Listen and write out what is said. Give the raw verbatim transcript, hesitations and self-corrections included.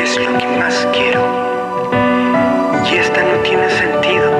es lo que más quiero. Y esta no tiene sentido.